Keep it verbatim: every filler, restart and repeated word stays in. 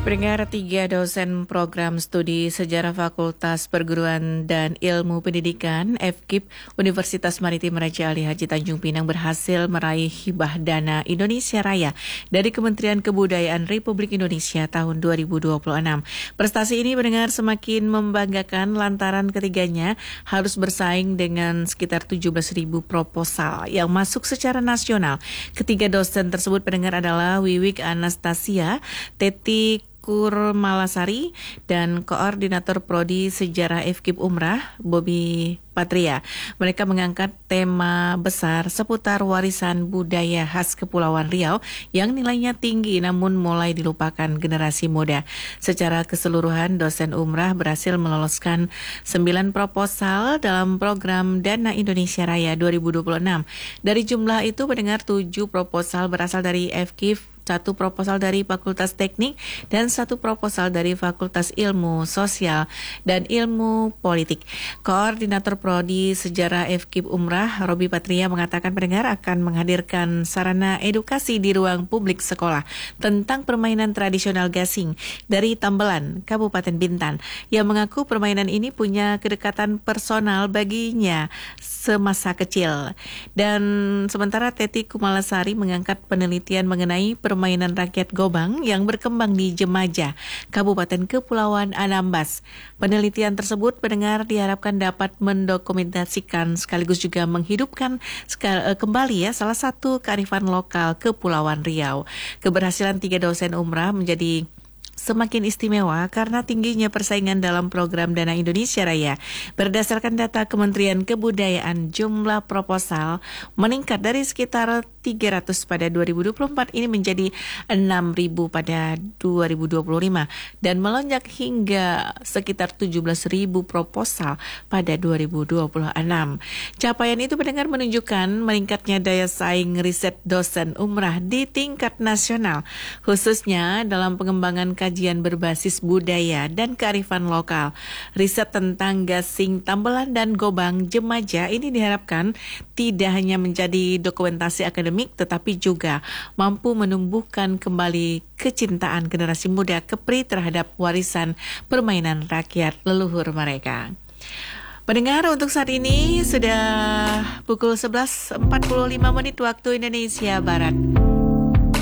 Pendengar, tiga dosen program studi sejarah Fakultas Perguruan dan Ilmu Pendidikan F K I P Universitas Maritim Raja Ali Haji Tanjung Pinang berhasil meraih hibah dana Indonesia Raya dari Kementerian Kebudayaan Republik Indonesia tahun dua ribu dua puluh enam. Prestasi ini pendengar semakin membanggakan lantaran ketiganya harus bersaing dengan sekitar tujuh belas ribu proposal yang masuk secara nasional. Ketiga dosen tersebut pendengar adalah Wiwik Anastasia, Teti Kurmalasari, dan Koordinator Prodi Sejarah F K I P Umrah, Bobi Patria. Mereka mengangkat tema besar seputar warisan budaya khas Kepulauan Riau yang nilainya tinggi namun mulai dilupakan generasi muda. Secara keseluruhan, dosen Umrah berhasil meloloskan sembilan proposal dalam program Dana Indonesia Raya dua ribu dua puluh enam. Dari jumlah itu, pendengar, tujuh proposal berasal dari F K I P, satu proposal dari Fakultas Teknik, dan satu proposal dari Fakultas Ilmu Sosial dan Ilmu Politik. Koordinator Prodi Sejarah F K I P Umrah, Bobi Patria, mengatakan pendengar akan menghadirkan sarana edukasi di ruang publik sekolah tentang permainan tradisional gasing dari Tambelan, Kabupaten Bintan, yang mengaku permainan ini punya kedekatan personal baginya semasa kecil. Dan sementara Teti Kumalasari mengangkat penelitian mengenai permainan rakyat gobang yang berkembang di Jemaja, Kabupaten Kepulauan Anambas. Penelitian tersebut pendengar diharapkan dapat mendokumentasikan sekaligus juga menghidupkan kembali ya salah satu kearifan lokal Kepulauan Riau. Keberhasilan tiga dosen Umrah menjadi semakin istimewa karena tingginya persaingan dalam program Dana Indonesia Raya. Berdasarkan data Kementerian Kebudayaan, jumlah proposal meningkat dari sekitar tiga ratus pada dua ribu dua puluh empat ini menjadi enam ribu pada dua ribu dua puluh lima dan melonjak hingga sekitar tujuh belas ribu proposal pada dua ribu dua puluh enam. Capaian itu pendengar menunjukkan meningkatnya daya saing riset dosen Umrah di tingkat nasional, khususnya dalam pengembangan kajian berbasis budaya dan kearifan lokal. Riset tentang gasing Tambelan dan gobang Jemaja ini diharapkan tidak hanya menjadi dokumentasi akademik, tetapi juga mampu menumbuhkan kembali kecintaan generasi muda kepri terhadap warisan permainan rakyat leluhur mereka. Pendengar, untuk saat ini sudah pukul sebelas empat puluh lima menit waktu Indonesia Barat.